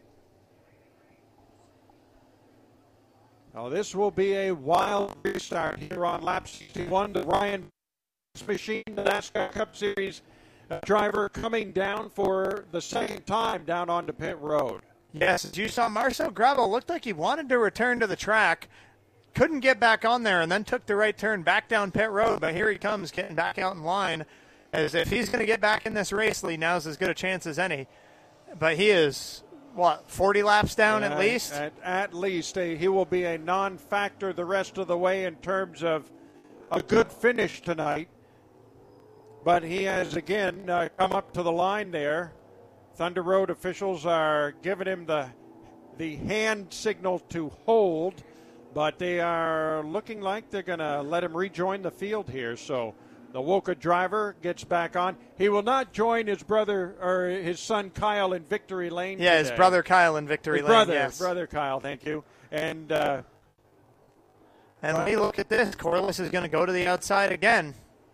Now this will be a wild restart here on lap sixty-one. The Ryan machine, the NASCAR Cup Series driver, coming down for the second time down onto pit road. Yes, as you saw, Marcel Gravel looked like he wanted to return to the track. Couldn't get back on there and then took the right turn back down pit road. But here he comes getting back out in line. As if he's going to get back in this race, Lee, now's as good a chance as any. But he is, what, forty laps down yeah, at least? At, at least. A, he will be a non-factor the rest of the way in terms of a good finish tonight. But he has, again, uh, come up to the line there. Thunder Road officials are giving him the the hand signal to hold, but they are looking like they're going to let him rejoin the field here. So the Woka driver gets back on. He will not join his brother or his son Kyle in victory lane. Yeah, today. his brother Kyle in victory his lane. Brother, yes, brother Kyle. Thank you. And uh, and let me look at this. Corliss is going to go to the outside again.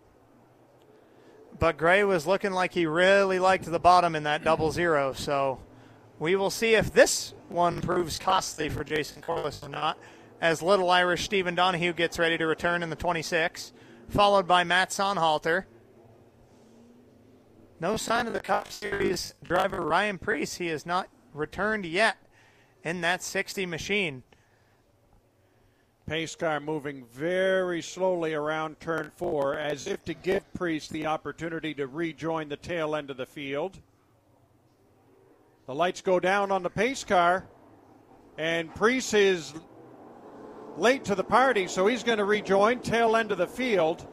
But Gray was looking like he really liked the bottom in that double zero. So we will see if this one proves costly for Jason Corliss or not, as Little Irish Stephen Donahue gets ready to return in the twenty-six, followed by Matt Sonhalter. No sign of the Cup Series driver Ryan Preece. He has not returned yet in that sixty machine. Pace car moving very slowly around turn four as if to give Preece the opportunity to rejoin the tail end of the field. The lights go down on the pace car, and Preece is late to the party, so he's going to rejoin tail end of the field.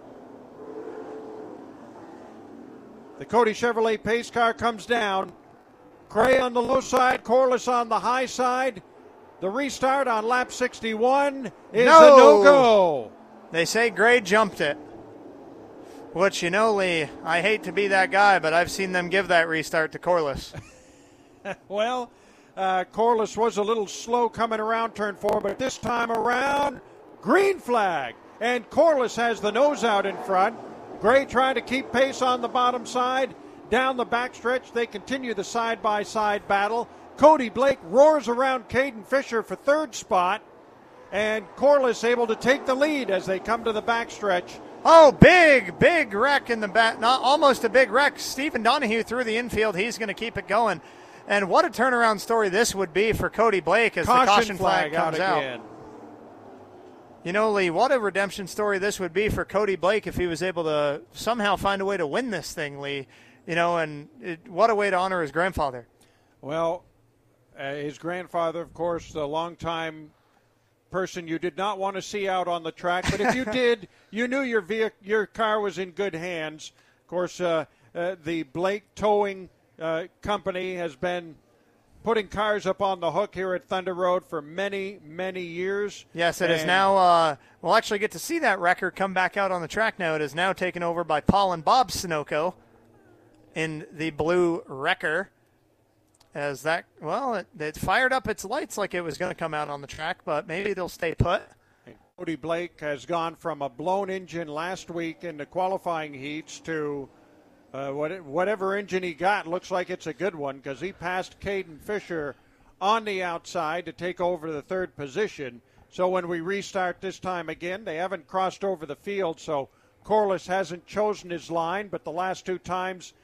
The Cody Chevrolet pace car comes down. Gray on the low side, Corliss on the high side. The restart on lap sixty-one is no. a no-go. They say Gray jumped it. Which, you know, Lee, I hate to be that guy, but I've seen them give that restart to Corliss. Well, uh, Corliss was a little slow coming around turn four, but this time around, green flag. And Corliss has the nose out in front. Gray trying to keep pace on the bottom side. Down the backstretch, they continue the side-by-side battle. Cody Blake roars around Caden Fisher for third spot, and Corliss able to take the lead as they come to the backstretch. Oh, big, big wreck in the back. Not almost a big wreck. Stephen Donahue through the infield. He's going to keep it going. And what a turnaround story this would be for Cody Blake as caution the caution flag, flag comes out. out. Again. You know, Lee, what a redemption story this would be for Cody Blake if he was able to somehow find a way to win this thing, Lee. You know, and it, what a way to honor his grandfather. Well, Uh, his grandfather, of course, the longtime person you did not want to see out on the track. But if you did, you knew your vehicle, your car was in good hands. Of course, uh, uh, the Blake Towing uh, Company has been putting cars up on the hook here at Thunder Road for many, many years. Yes, it and is now. Uh, we'll actually get to see that record come back out on the track now. It is now taken over by Paul and Bob Sunoco in the blue Wrecker. As that, well, it, it fired up its lights like it was going to come out on the track, but maybe they'll stay put. Cody Blake has gone from a blown engine last week in the qualifying heats to uh, what, whatever engine he got. Looks like it's a good one because he passed Caden Fisher on the outside to take over the third position. So when we restart this time again, they haven't crossed over the field, so Corliss hasn't chosen his line, but the last two times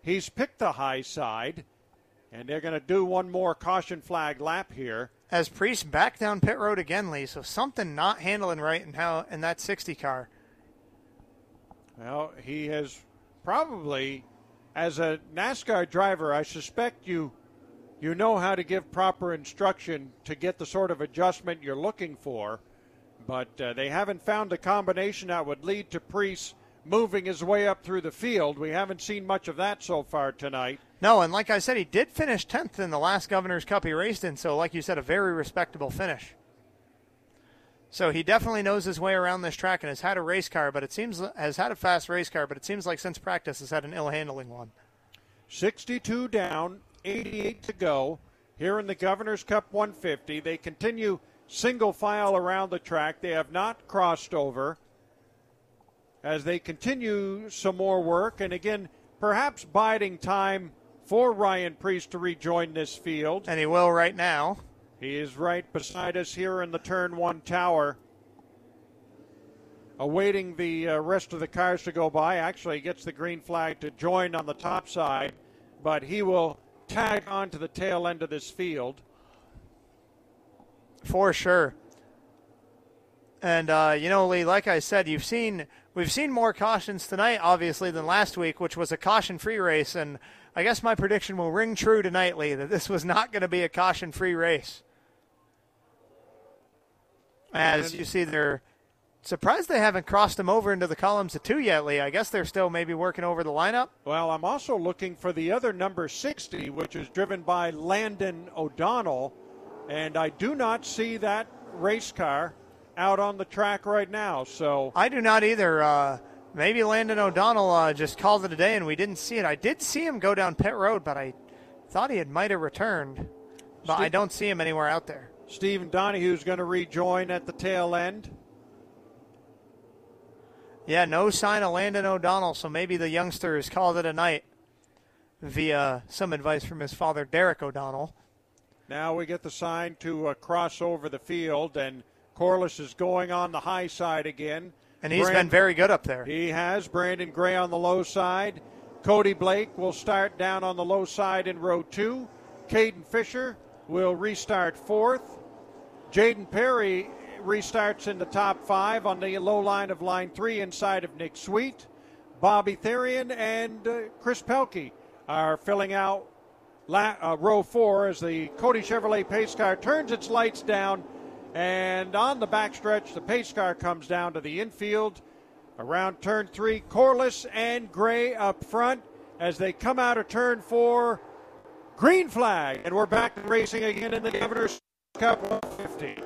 he's picked the high side, and they're going to do one more caution flag lap here. As Priest back down pit road again, Lee, so something not handling right in how in that sixty car. Well, he has probably, as a NASCAR driver, I suspect you you know how to give proper instruction to get the sort of adjustment you're looking for, but uh, they haven't found a combination that would lead to Priest moving his way up through the field. We haven't seen much of that so far tonight. No, and like I said, he did finish tenth in the last Governor's Cup he raced in, so like you said, a very respectable finish. So he definitely knows his way around this track and has had a race car, but it seems has had a fast race car, but it seems like since practice has had an ill-handling one. sixty-two down, eighty-eight to go here in the Governor's Cup one fifty. They continue single file around the track. They have not crossed over as they continue some more work, and again, perhaps biding time for Ryan Priest to rejoin this field. And he will right now. He is right beside us here in the turn one tower, awaiting the uh, rest of the cars to go by. Actually, he gets the green flag to join on the top side, but he will tag on to the tail end of this field. For sure. And, uh, you know, Lee, like I said, you've seen we've seen more cautions tonight, obviously, than last week, which was a caution-free race. And I guess my prediction will ring true tonight, Lee, that this was not going to be a caution-free race. As you see, they're surprised they haven't crossed them over into the columns of two yet, Lee. I guess they're still maybe working over the lineup. Well, I'm also looking for the other number sixty, which is driven by Landon O'Donnell, and I do not see that race car out on the track right now. So I do not either. Uh, maybe Landon O'Donnell uh, just called it a day and we didn't see it. I did see him go down pit road, but I thought he had might have returned. But Steve, I don't see him anywhere out there. Stephen Donahue's going to rejoin at the tail end. Yeah, no sign of Landon O'Donnell, so maybe the youngster has called it a night via some advice from his father, Derek O'Donnell. Now we get the sign to uh, cross over the field, and Corliss is going on the high side again. And he's Brand- been very good up there. He has. Brandon Gray on the low side. Cody Blake will start down on the low side in row two. Caden Fisher will restart fourth. Jaden Perry restarts in the top five on the low line of line three inside of Nick Sweet. Bobby Therian and uh, Chris Pelkey are filling out la- uh, row four as the Cody Chevrolet pace car turns its lights down. And on the backstretch, the pace car comes down to the infield. Around turn three, Corliss and Gray up front as they come out of turn four. Green flag, and we're back racing again in the Governor's Cup one fifty.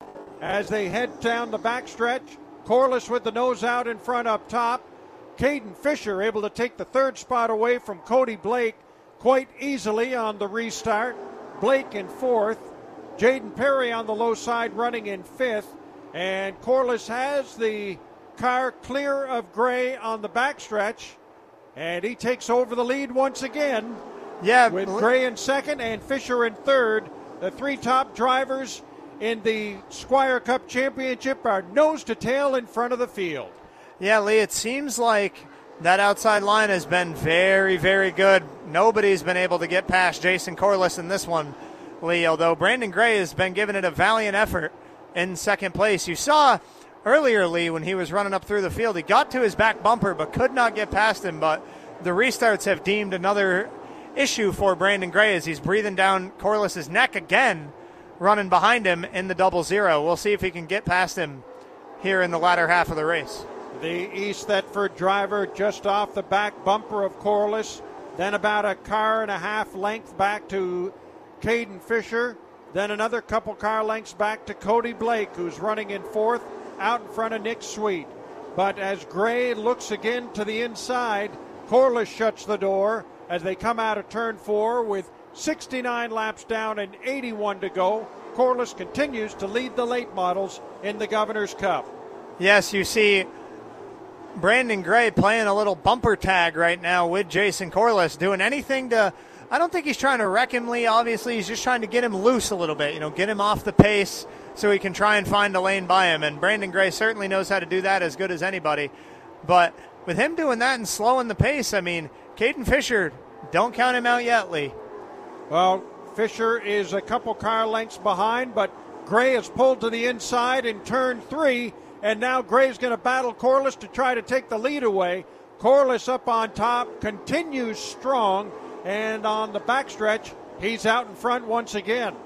As they head down the backstretch, Corliss with the nose out in front up top. Caden Fisher able to take the third spot away from Cody Blake quite easily on the restart. Blake in fourth. Jaden Perry on the low side running in fifth. And Corliss has the car clear of Gray on the backstretch. And he takes over the lead once again. Yeah, with Gray in second and Fisher in third. The three top drivers in the Squire Cup Championship are nose to tail in front of the field. Yeah, Lee, it seems like that outside line has been very, very good. Nobody's been able to get past Jason Corliss in this one, Lee, although Brandon Gray has been giving it a valiant effort in second place. You saw earlier, Lee, when he was running up through the field, he got to his back bumper but could not get past him, but the restarts have deemed another issue for Brandon Gray as he's breathing down Corliss's neck again, running behind him in the double zero. We'll see if he can get past him here in the latter half of the race. The East Thetford driver just off the back bumper of Corliss, then about a car and a half length back to Caden Fisher, then another couple car lengths back to Cody Blake, who's running in fourth out in front of Nick Sweet. But as Gray looks again to the inside, Corliss shuts the door as they come out of turn four with sixty-nine laps down and eighty-one to go. Corliss continues to lead the late models in the Governor's Cup. Yes, you see Brandon Gray playing a little bumper tag right now with Jason Corliss, doing anything to, I don't think he's trying to wreck him, Lee. Obviously, he's just trying to get him loose a little bit, you know, get him off the pace so he can try and find a lane by him. And Brandon Gray certainly knows how to do that as good as anybody. But with him doing that and slowing the pace, I mean, Caden Fisher Don't count him out yet, Lee. Well, Fisher is a couple car lengths behind, but Gray has pulled to the inside in turn three, and now Gray's going to battle Corliss to try to take the lead away. Corliss up on top, continues strong, and on the backstretch, he's out in front once again.